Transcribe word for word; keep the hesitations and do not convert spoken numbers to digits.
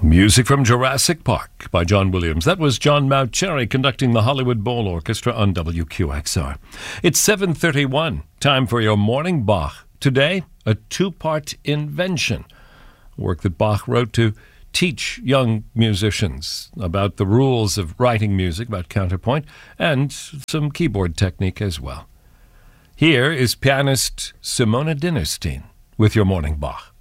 Music from Jurassic Park by John Williams. That was John Mauceri conducting the Hollywood Bowl Orchestra on W Q X R. It's seven thirty-one. Time for your morning Bach. Today, a two-part invention. Work that Bach wrote to teach young musicians about the rules of writing music, about counterpoint, and some keyboard technique as well. Here is pianist Simona Dinnerstein with your morning Bach.